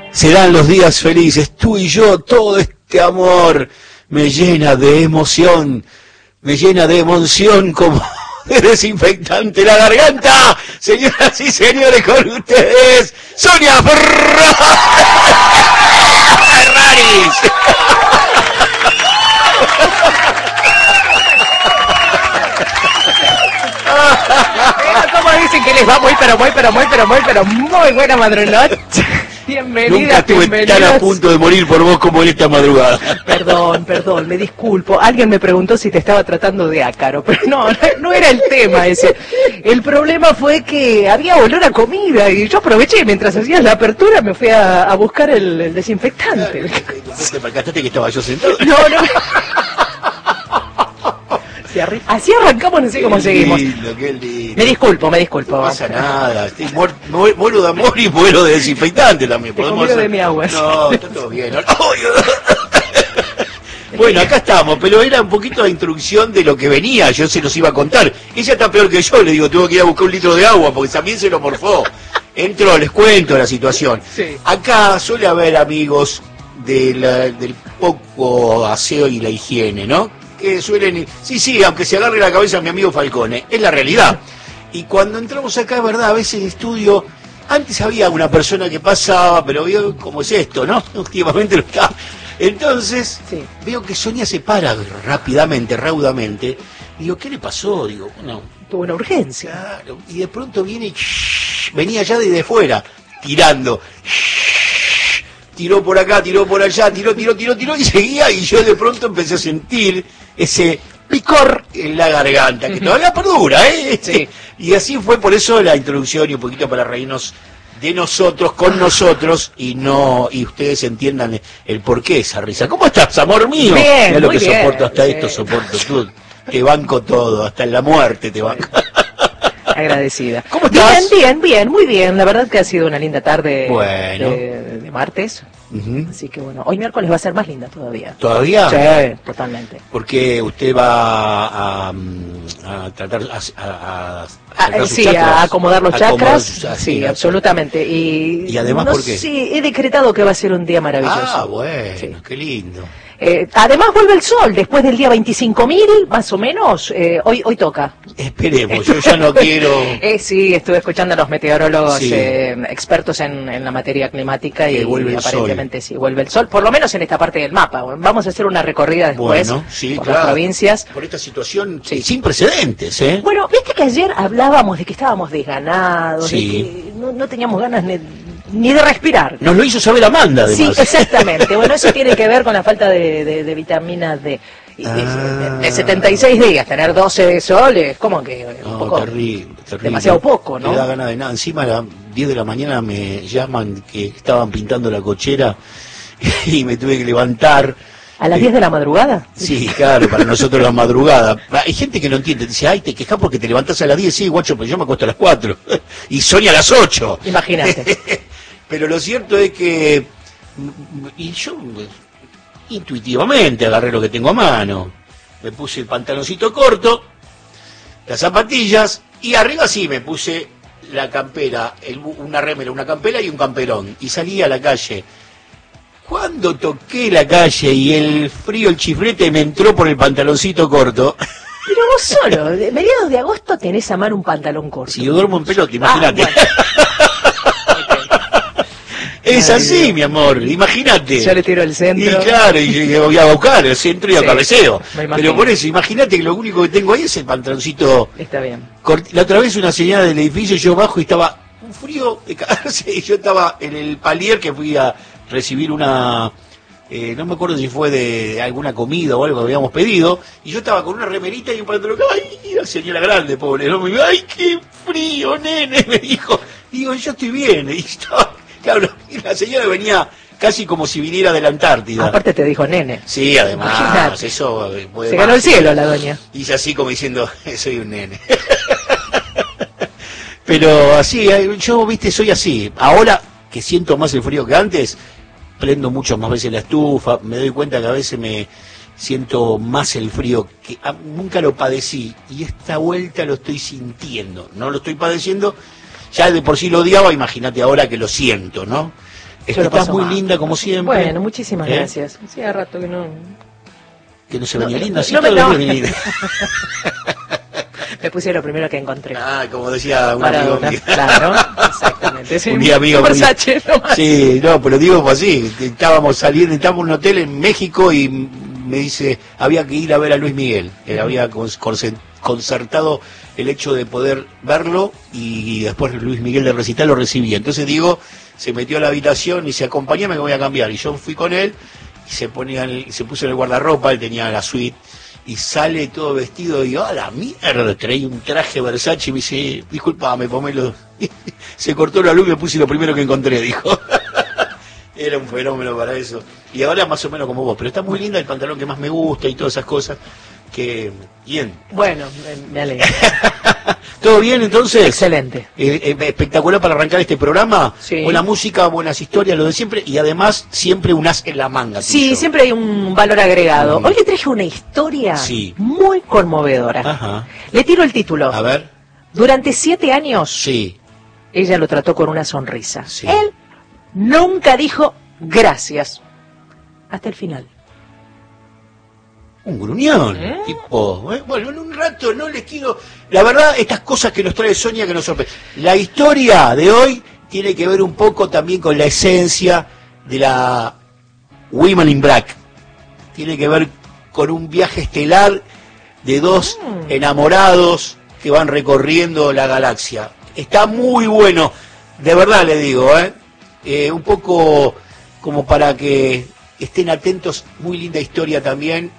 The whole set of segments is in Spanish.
Serán los días felices, tú y yo, todo este amor me llena de emoción como de desinfectante la garganta. Señoras y señores, con ustedes, Sonia Ferraris. ¿Cómo dicen que les va muy buena madrugada? Bienvenida, Nunca estuve tan a punto de morir por vos como en esta madrugada. Perdón, me disculpo. Alguien me preguntó si te estaba tratando de ácaro, pero no era el tema ese. El problema fue que había olor a comida y yo aproveché mientras hacías la apertura, me fui a buscar el desinfectante. ¿Te percataste que estaba yo sentado? No. Así arrancamos, no sé cómo seguimos. Qué lindo. Me disculpo. No pasa nada, muero de amor y muero de desinfectante también. Te convido de mi agua. No, está todo bien. Bueno, acá estamos, pero era un poquito de introducción de lo que venía, yo se los iba a contar. Ella está peor que yo, le digo, tengo que ir a buscar un litro de agua, porque también se lo morfó. Entro, les cuento la situación. Sí. Acá suele haber amigos del poco aseo y la higiene, ¿no? Que suelen... Sí, aunque se agarre la cabeza a mi amigo Falcone, es la realidad. Y cuando entramos acá, es verdad, a veces en estudio, antes había una persona que pasaba, pero veo cómo es esto, ¿no? Últimamente no está. Entonces, sí, veo que Sonia se para rápidamente, raudamente. Digo, ¿qué le pasó? Digo, bueno... Tuvo una urgencia. Claro, y de pronto viene y venía ya desde fuera, tirando. Tiró por acá, tiró por allá, tiró, y seguía, y yo de pronto empecé a sentir ese picor en la garganta, que todavía perdura, ¿eh? Sí. Y así fue, por eso la introducción y un poquito para reírnos de nosotros, con nosotros, y ustedes entiendan el porqué de esa risa. ¿Cómo estás, amor mío? Bien, mirá lo muy que bien, soporto, hasta sí. esto soporto, tú, te banco todo, hasta en la muerte te banco. Agradecida. ¿Cómo estás? Bien, muy bien. La verdad que ha sido una linda tarde Bueno. de martes. Uh-huh. Así que bueno, hoy miércoles va a ser más linda todavía. ¿Todavía? Sí, totalmente. Porque usted va a tratar a Sí, a acomodar los chakras. Sí, ¿no? absolutamente. Y además, ¿por qué? Sí, he decretado que va a ser un día maravilloso. Ah, bueno, sí. Qué lindo. Además vuelve el sol, después del día 25.000, más o menos, hoy toca. Esperemos, yo ya no quiero... Sí, estuve escuchando a los meteorólogos Sí. expertos en la materia climática Que y vuelve el aparentemente sí, vuelve el sol, por lo menos en esta parte del mapa. Vamos a hacer una recorrida después Bueno, sí, por claro. las provincias. Por esta situación Sí. sin precedentes, ¿eh? Bueno, viste que ayer hablábamos de que estábamos desganados, Sí. de que no teníamos ganas ni de respirar. Nos lo hizo saber Amanda, además. Sí, exactamente. Bueno, eso tiene que ver con la falta de vitamina D. De 76 días, tener 12 de sol es como que un poco terrible. demasiado poco, ¿no? No da ganas de nada. Encima a las 10 de la mañana me llaman que estaban pintando la cochera y me tuve que levantar. ¿A las 10 de la madrugada? Sí, claro, para nosotros la madrugada. Hay gente que no entiende, dice, ay, te quejas porque te levantás a las 10, sí, guacho, pero yo me acuesto a las 4 y Sonia a las 8. Imagínate. Pero lo cierto es que, y yo intuitivamente agarré lo que tengo a mano. Me puse el pantaloncito corto, las zapatillas, y arriba sí me puse la campera, una remera, una campera y un camperón. Y salí a la calle. Cuando toqué la calle y el frío, el chiflete me entró por el pantaloncito corto. Pero vos solo, de mediados de agosto tenés a mano un pantalón corto. Si yo duermo en pelota, imagínate. Bueno. Es así, mi amor, imagínate. Yo le tiro el centro. Y claro, y voy a buscar el centro y a Sí, cabeceo. me imagino. Pero por eso, imagínate que lo único que tengo ahí es el pantaloncito. Está bien. La otra vez una señora del edificio, yo bajo y estaba un frío de cagarse, y yo estaba en el palier que fui a recibir una... no me acuerdo si fue de alguna comida o algo que habíamos pedido, y yo estaba con una remerita y un pantalón. ¡Ay, la señora grande, pobre! ¿No? Me dijo, ¡ay, qué frío, nene! Me dijo. Digo, yo estoy bien. Y estaba, claro, y la señora venía casi como si viniera de la Antártida. Aparte te dijo nene. Sí, además, Imagínate. eso puede Se más. ganó el cielo la doña. Hice así como diciendo, soy un nene. Pero así, yo, viste, soy así. Ahora que siento más el frío que antes, prendo mucho más veces la estufa, me doy cuenta que a veces me siento más el frío, que nunca lo padecí, y esta vuelta lo estoy sintiendo, no lo estoy padeciendo, ya de por sí lo odiaba, imagínate ahora que lo siento, ¿no? Yo lo Estás paso muy mal. linda como siempre. Bueno, muchísimas gracias. Hacía rato que no... Que no se venía linda, sí, no me- todo no. bien linda. Me puse lo primero que encontré. Ah, como decía un amigo Maradona, mío. claro, exactamente. Sí, Un día amigo un mío. Versace nomás. Sí, no, pero digo pues así, estábamos saliendo, estábamos en un hotel en México y me dice, había que ir a ver a Luis Miguel, había concertado el hecho de poder verlo y después Luis Miguel de recital lo recibía. Entonces digo, se metió a la habitación y dice, acompáñame que voy a cambiar. Y yo fui con él y se puso en el guardarropa, él tenía la suite, y sale todo vestido y ¡a la mierda! Traía un traje Versace y me dice, disculpame, pomelo. Se cortó la luz y me puse lo primero que encontré, dijo. Era un fenómeno para eso. Y ahora más o menos como vos, pero está muy linda, el pantalón que más me gusta y todas esas cosas. Que bien. Bueno, me alegro. ¿Todo bien entonces? Excelente. Espectacular para arrancar este programa. Sí. Buena música, buenas historias, lo de siempre. Y además siempre un as en la manga. Sí, tuyo. siempre hay un valor agregado. Hoy le traje una historia Sí. muy conmovedora. Ajá. Le tiro el título. A ver. Durante 7 años, Sí. ella lo trató con una sonrisa. Sí. Él nunca dijo gracias. Hasta el final. Un gruñón, tipo, bueno, en un rato no les quiero... La verdad, estas cosas que nos trae Sonia que nos sorprende. La historia de hoy tiene que ver un poco también con la esencia de la Women in Black. Tiene que ver con un viaje estelar de dos enamorados que van recorriendo la galaxia. Está muy bueno, de verdad le digo, un poco como para que estén atentos, muy linda historia también,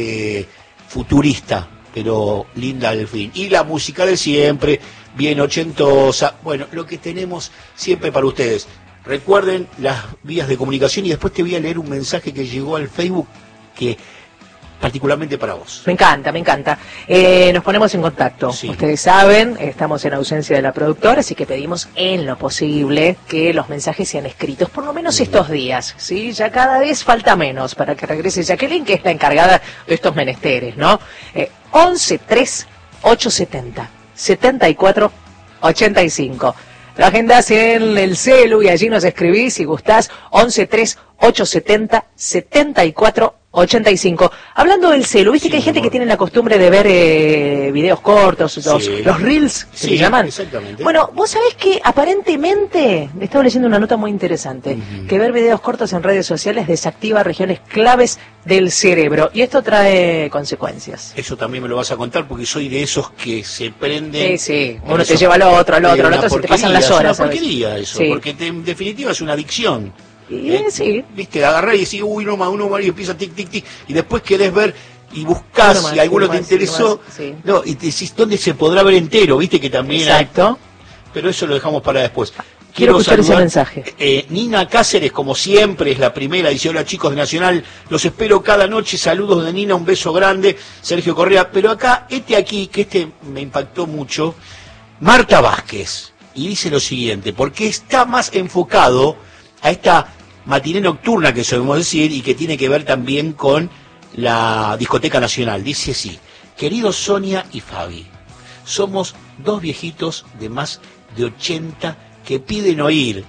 futurista, pero linda al fin. Y la música de siempre, bien ochentosa, bueno, lo que tenemos siempre para ustedes. Recuerden las vías de comunicación y después te voy a leer un mensaje que llegó al Facebook que particularmente para vos. Me encanta, me encanta. Nos ponemos en contacto. Sí. Ustedes saben, estamos en ausencia de la productora, así que pedimos en lo posible que los mensajes sean escritos, por lo menos estos días, ¿sí? Ya cada vez falta menos para que regrese Jacqueline, que es la encargada de estos menesteres, ¿no? 11 3 870 74 85. La agendás en el celu y allí nos escribís si gustás. 11 3 870 74 85. Hablando del celu, viste Sí, que hay gente amor. que tiene la costumbre de ver videos cortos, Sí. los reels, que Sí, se llaman. exactamente. Bueno, vos sabés que aparentemente, estaba leyendo una nota muy interesante, que ver videos cortos en redes sociales desactiva regiones claves del cerebro, y esto trae consecuencias. Eso también me lo vas a contar porque soy de esos que se prenden. Sí, con uno te eso. lleva al otro, Una se te pasan las porquería, horas. Es una ¿sabes? porquería eso, Sí. porque en definitiva es una adicción. Y, sí. Viste, agarrar y decir, uno más, y empieza tic, tic, tic, y después querés ver y buscás Uno más, si alguno uno te más, interesó, uno más, sí. no, y te decís, ¿dónde se podrá ver entero? Viste que también Exacto. pero eso lo dejamos para después. Quiero escuchar ese mensaje. Nina Cáceres, como siempre, es la primera. Dice, hola chicos de Nacional, los espero cada noche. Saludos de Nina, un beso grande. Sergio Correa. Pero acá, aquí, que me impactó mucho, Marta Vázquez. Y dice lo siguiente, porque está más enfocado a esta matiné nocturna que solemos decir y que tiene que ver también con la Discoteca Nacional. Dice así, queridos Sonia y Fabi, somos dos viejitos de más de 80 que piden oír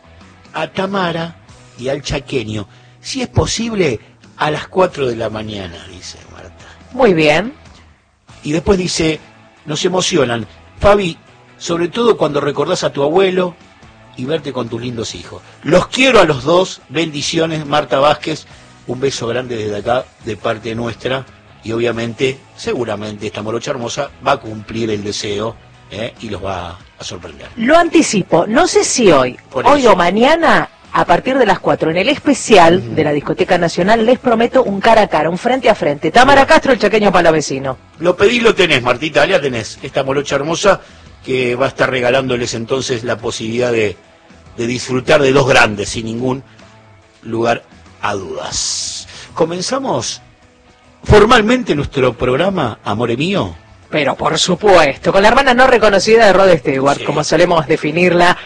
a Tamara y al chaqueño, si es posible, a las 4 de la mañana, dice Marta. Muy bien. Y después dice, nos emocionan, Fabi, sobre todo cuando recordás a tu abuelo y verte con tus lindos hijos. Los quiero a los dos, bendiciones, Marta Vázquez, un beso grande desde acá, de parte nuestra, y obviamente, seguramente, esta morocha hermosa va a cumplir el deseo, y los va a sorprender. Lo anticipo, no sé si hoy Por o eso. mañana, a partir de las 4, en el especial de la Discoteca Nacional, les prometo un cara a cara, un frente a frente. Tamara Bien. Castro, el chaqueño palavecino. Lo pedís, lo tenés, Martita, ya tenés esta morocha hermosa que va a estar regalándoles entonces la posibilidad de disfrutar de dos grandes, sin ningún lugar a dudas. Comenzamos formalmente nuestro programa, Amore Mío. Pero por supuesto, con la hermana no reconocida de Rod Stewart, Sí. como solemos definirla,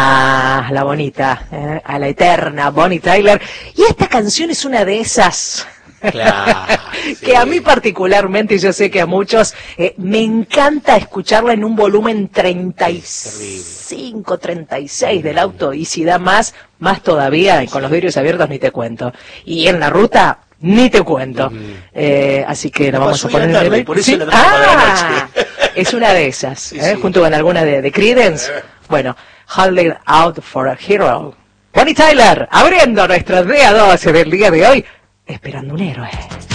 a la bonita, a la eterna Bonnie Tyler. Y esta canción es una de esas Claro, que a mí particularmente, y yo sé que a muchos, me encanta escucharla en un volumen 35, 36 del auto, y si da más todavía, y con los vidrios abiertos ni te cuento. Y en la ruta, ni te cuento. Así que la vamos a poner en el... por eso ¿Sí? la trajo para la noche. Es una de esas, Sí. junto con alguna de Creedence. Bueno, Holding Out for a Hero. Bonnie Tyler, abriendo nuestro día 12 del día de hoy, esperando un héroe.